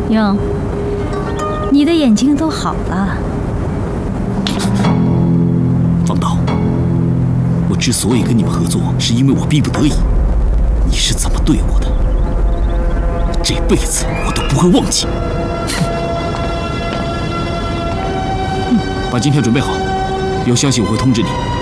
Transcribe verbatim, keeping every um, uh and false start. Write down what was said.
雍，你的眼睛都好了。 方道，我之所以跟你们合作，是因为我逼不得已。你是怎么对我的，这辈子我都不会忘记。把金票准备好，有消息我会通知你。